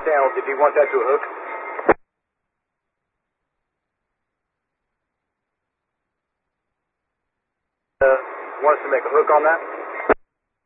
channel. Did you want that to a hook? Want us to make a hook on that?